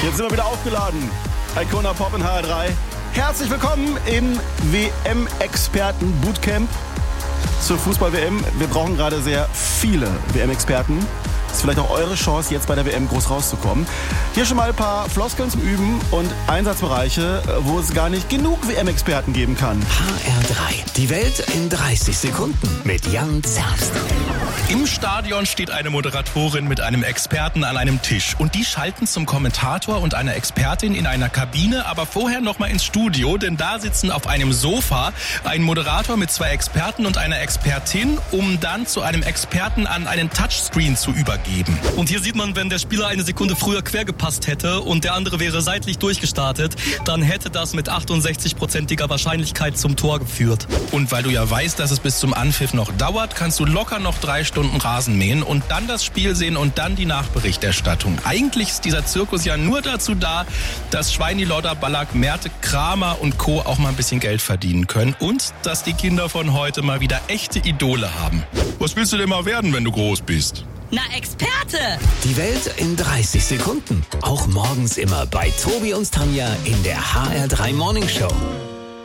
Jetzt sind wir wieder aufgeladen. Icona Pop in HR3. Herzlich willkommen im WM-Experten-Bootcamp zur Fußball-WM. Wir brauchen gerade sehr viele WM-Experten. Das ist vielleicht auch eure Chance, jetzt bei der WM groß rauszukommen. Hier schon mal ein paar Floskeln zum Üben und Einsatzbereiche, wo es gar nicht genug WM-Experten geben kann. HR3. Die Welt in 30 Sekunden mit Jan Zerbst. Im Stadion steht eine Moderatorin mit einem Experten an einem Tisch. Und die schalten zum Kommentator und einer Expertin in einer Kabine, aber vorher noch mal ins Studio, denn da sitzen auf einem Sofa ein Moderator mit 2 Experten und einer Expertin, um dann zu einem Experten an einen Touchscreen zu übergeben. Und hier sieht man, wenn der Spieler eine Sekunde früher quer gepasst hätte und der andere wäre seitlich durchgestartet, dann hätte das mit 68%iger Wahrscheinlichkeit zum Tor geführt. Und weil du ja weißt, dass es bis zum Anpfiff noch dauert, kannst du locker noch 3 Stunden Rasen mähen und dann das Spiel sehen und dann die Nachberichterstattung. Eigentlich ist dieser Zirkus ja nur dazu da, dass Schweini, Lodder, Ballack, Merte, Kramer und Co. auch mal ein bisschen Geld verdienen können und dass die Kinder von heute mal wieder echte Idole haben. Was willst du denn mal werden, wenn du groß bist? Na, Experte! Die Welt in 30 Sekunden. Auch morgens immer bei Tobi und Tanja in der HR3 Morning Show.